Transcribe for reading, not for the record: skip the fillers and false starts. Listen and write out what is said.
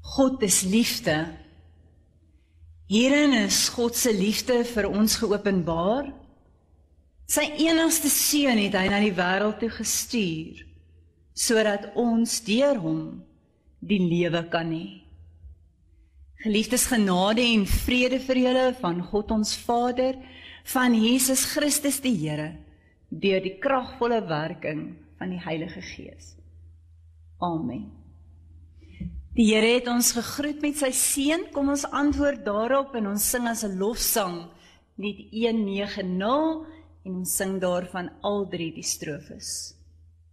God is liefde. Hierin is God se liefde vir ons geopenbaar. Sy enigste seun het hy na die wêreld toe gestuur, sodat ons deur hom die lewe kan hê. Geliefdes, genade en vrede vir julle van God ons Vader, van Jesus Christus die Here, deur die kragvolle werking van die Heilige Gees. Amen. Die Here het ons gegroet met sy seën, kom ons antwoord daarop en ons sing as 'n lofsang, lied 190, en ons sing daarvan al 3 die strofes.